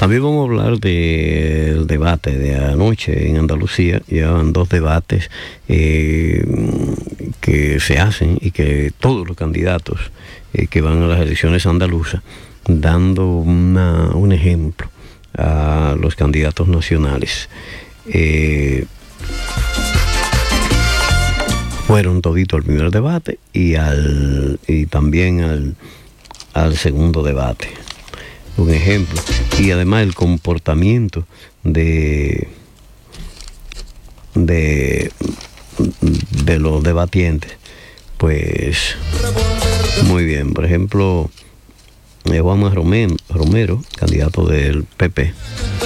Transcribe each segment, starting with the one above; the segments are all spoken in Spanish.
También vamos a hablar del debate de anoche en Andalucía. Llevan dos debates que se hacen y que todos los candidatos que van a las elecciones andaluzas, dando un ejemplo a los candidatos nacionales. Fueron todito al primer debate y también al segundo debate. Un ejemplo. Y además el comportamiento de los debatientes, pues muy bien. Por ejemplo, Juanma Romero, candidato del PP,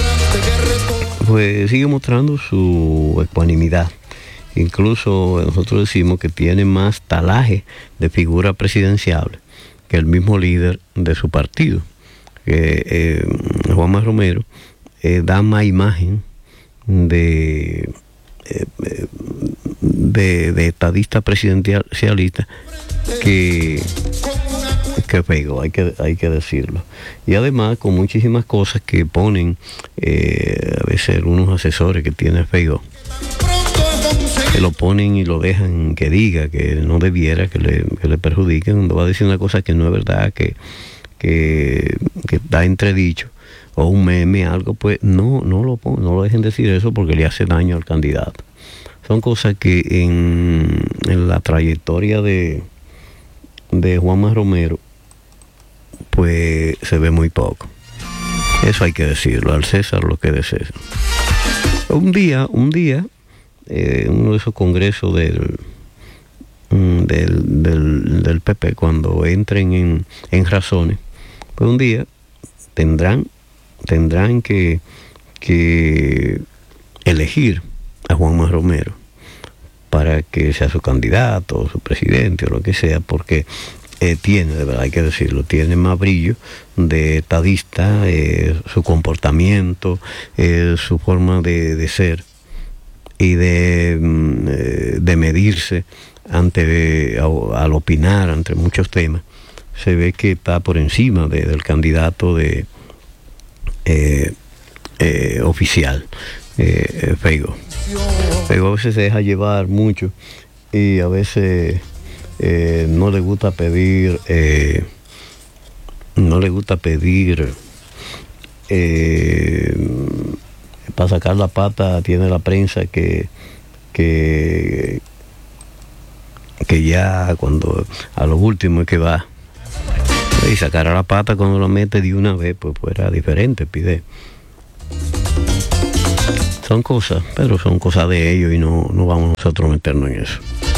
pues sigue mostrando su ecuanimidad. Incluso nosotros decimos que tiene más talaje de figura presidencial que el mismo líder de su partido. Juanma Romero da más imagen de estadista presidencialista que Feijóo, hay que decirlo. Y además con muchísimas cosas que ponen a veces algunos asesores que tiene Feijóo, que lo ponen y lo dejan que diga que no debiera, que le perjudiquen, cuando va a decir una cosa que no es verdad, que da entredicho, o un meme, algo, pues no lo dejen decir eso, porque le hace daño al candidato. Son cosas que en la trayectoria de Juanma Romero, pues se ve muy poco. Eso hay que decirlo, al César lo que es de César. Un día, uno de esos congresos del PP, cuando entren en razones, pues un día tendrán que elegir a Juanma Romero para que sea su candidato, o su presidente, o lo que sea, porque tiene, de verdad hay que decirlo, tiene más brillo de estadista, su comportamiento, su forma de ser y de medirse al opinar ante muchos temas. Se ve que está por encima del candidato oficial, Feijóo. Feijóo a veces se deja llevar mucho y a veces no le gusta pedir para sacar la pata. Tiene la prensa que ya cuando a lo último es que va, y sacará la pata cuando la mete de una vez, pues era diferente, pide. Son cosas, pero son cosas de ellos y no vamos nosotros a meternos en eso.